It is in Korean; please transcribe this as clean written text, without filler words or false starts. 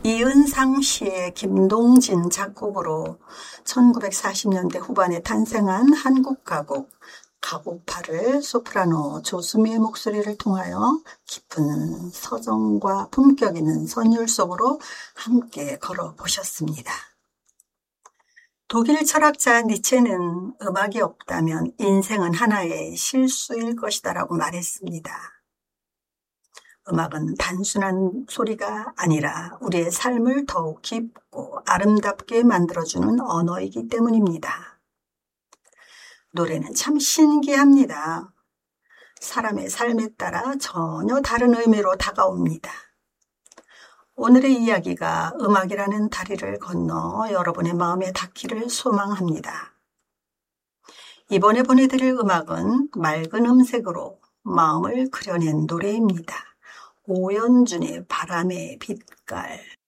이은상 시의 김동진 작곡으로 1940년대 후반에 탄생한 한국 가곡, 가곡파를 소프라노 조수미의 목소리를 통하여 깊은 서정과 품격 있는 선율 속으로 함께 걸어보셨습니다. 독일 철학자 니체는 음악이 없다면 인생은 하나의 실수일 것이다라고 말했습니다. 음악은 단순한 소리가 아니라 우리의 삶을 더욱 깊고 아름답게 만들어주는 언어이기 때문입니다. 노래는 참 신기합니다. 사람의 삶에 따라 전혀 다른 의미로 다가옵니다. 오늘의 이야기가 음악이라는 다리를 건너 여러분의 마음에 닿기를 소망합니다. 이번에 보내드릴 음악은 맑은 음색으로 마음을 그려낸 노래입니다. 오연준의 바람의 빛깔.